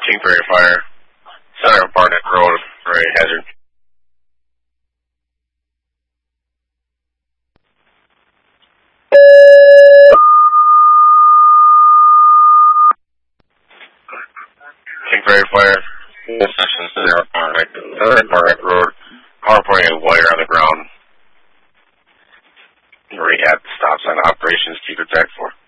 Kingsbury Fire, Center of Barnett Road, Ray Hazard. Kingsbury Fire, Session Center of Barnett Road, power pointing a wire on the ground. Rehab stop sign operations, keep it back for.